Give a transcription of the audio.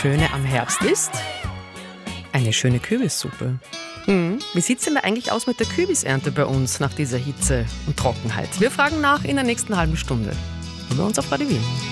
Schöne am Herbst ist eine schöne Kürbissuppe. Wie sieht es denn da eigentlich aus mit der Kürbisernte bei uns nach dieser Hitze und Trockenheit? Wir fragen nach in der nächsten halben Stunde. Über uns auf Radio Wien.